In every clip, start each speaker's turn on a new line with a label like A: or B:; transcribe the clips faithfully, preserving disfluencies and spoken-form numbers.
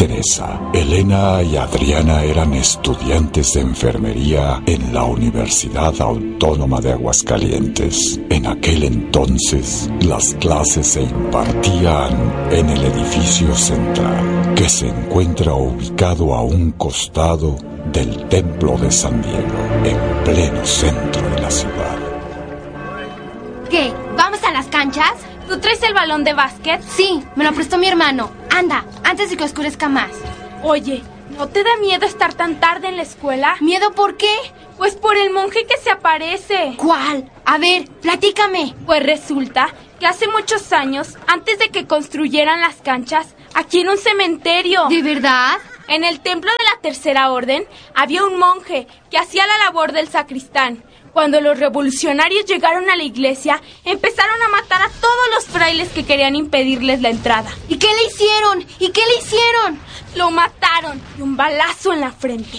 A: Teresa. Elena y Adriana eran estudiantes de enfermería en la Universidad Autónoma de Aguascalientes. En aquel entonces, las clases se impartían en el edificio central, que se encuentra ubicado a un costado del Templo de San Diego, en pleno centro de la ciudad.
B: ¿Qué? ¿Vamos a las canchas?
C: ¿Tú traes el balón de básquet?
B: Sí, me lo prestó mi hermano. Anda, antes de que oscurezca más.
C: Oye, ¿no te da miedo estar tan tarde en la escuela?
B: ¿Miedo por qué?
C: Pues por el monje que se aparece.
B: ¿Cuál? A ver, platícame.
C: Pues resulta que hace muchos años, antes de que construyeran las canchas, aquí en un cementerio.
B: ¿De verdad?
C: En el templo de la Tercera Orden había un monje que hacía la labor del sacristán. Cuando los revolucionarios llegaron a la iglesia, empezaron a matar a todos los frailes que querían impedirles la entrada.
B: ¿Y qué le hicieron? ¿Y qué le hicieron?
C: Lo mataron de un balazo en la frente.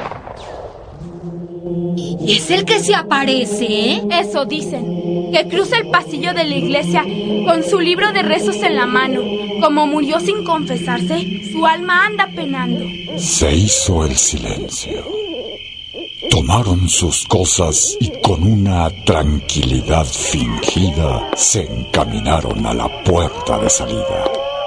B: ¿Es el que se aparece?
C: Eso dicen, que cruza el pasillo de la iglesia con su libro de rezos en la mano. Como murió sin confesarse, su alma anda penando.
A: Se hizo el silencio. Tomaron sus cosas y con una tranquilidad fingida se encaminaron a la puerta de salida.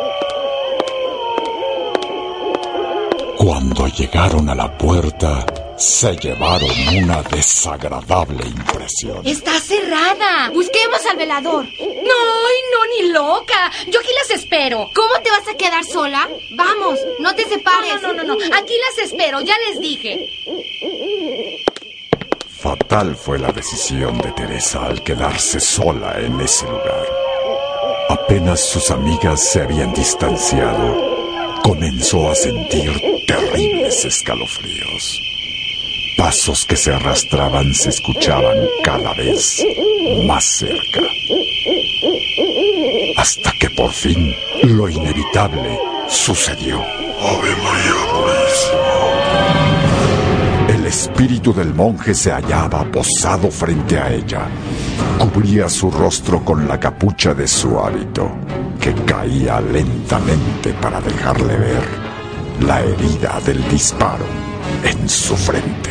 A: Cuando llegaron a la puerta, se llevaron una desagradable impresión.
B: ¡Está cerrada! ¡Busquemos al velador!
D: No, no, ni loca. Yo aquí las espero.
B: ¿Cómo te vas a quedar sola? Vamos, no te separes.
D: No, no, no, no, no. Aquí las espero, ya les dije.
A: Fatal fue la decisión de Teresa al quedarse sola en ese lugar. Apenas sus amigas se habían distanciado, comenzó a sentir terribles escalofríos. Pasos que se arrastraban se escuchaban cada vez más cerca. Hasta que por fin lo inevitable sucedió. ¡Ave María Purísima! El espíritu del monje se hallaba posado frente a ella. Cubría su rostro con la capucha de su hábito, que caía lentamente para dejarle ver la herida del disparo en su frente.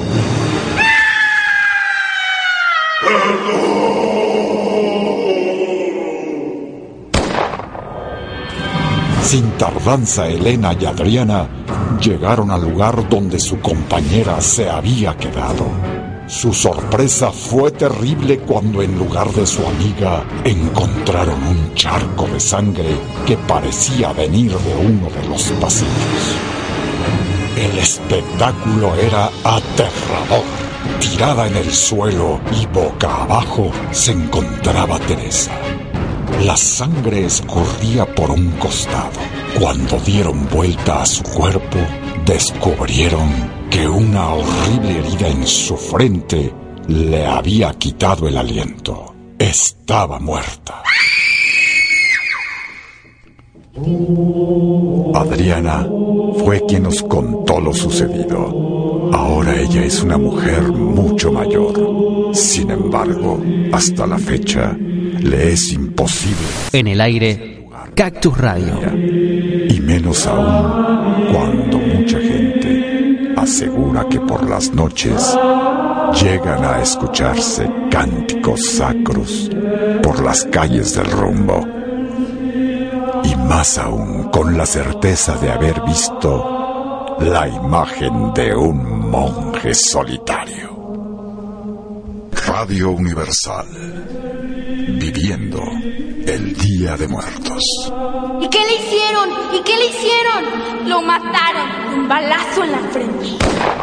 A: Sin tardanza, Elena y Adriana llegaron al lugar donde su compañera se había quedado. Su sorpresa fue terrible cuando en lugar de su amiga encontraron un charco de sangre que parecía venir de uno de los pasillos. El espectáculo era aterrador. Tirada en el suelo y boca abajo se encontraba Teresa. La sangre escurría por un costado. Cuando dieron vuelta a su cuerpo, descubrieron que una horrible herida en su frente le había quitado el aliento. Estaba muerta. Adriana fue quien nos contó lo sucedido. Ahora ella es una mujer mucho mayor. Sin embargo, hasta la fecha, le es imposible.
E: En el aire, Cactus Radio.
A: Y menos aún cuando mucha gente asegura que por las noches llegan a escucharse cánticos sacros por las calles del rumbo. Y más aún con la certeza de haber visto la imagen de un monje solitario. Radio Universal, viviendo el Día de Muertos.
B: ¿Y qué le hicieron? ¿Y qué le hicieron?
C: Lo mataron de un balazo en la frente.